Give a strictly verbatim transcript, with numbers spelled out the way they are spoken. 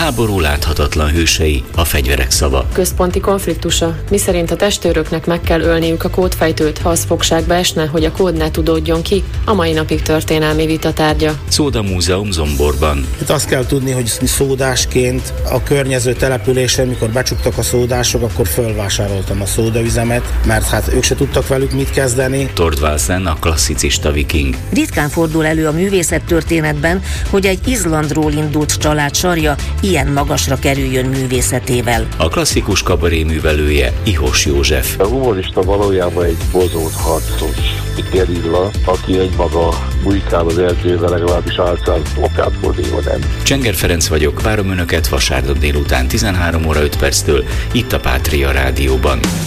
háború láthatatlan hősei, a fegyverek szava. Központi konfliktusa, miszerint a testőröknek meg kell ölniük a kódfejtőt, ha az fogságba esne, hogy a kód ne tudódjon ki, a mai napig történelmi vita tárgya. Szóda Múzeum Zomborban. Itt azt kell tudni, hogy szódásként a környező településen, mikor becsuktak a szódások, akkor fölvásároltam a szódaüzemet, mert hát ők se tudtak velük mit kezdeni. Thorvaldsen, a klasszicista viking. Ritkán fordul elő a művészettörténetben, hogy egy Izlandról indult család sarja ilyen magasra kerüljön művészetével. A klasszikus kabaré művelője Ihos József. A humorista valójában egy bozót harcos, egy gerilla, aki egymaga bujkál az erdővel, legalábbis által okát fordítva nem. Csenger Ferenc vagyok, várom önöket vasárnap délután tizenhárom óra öt perctől itt a Pátria Rádióban.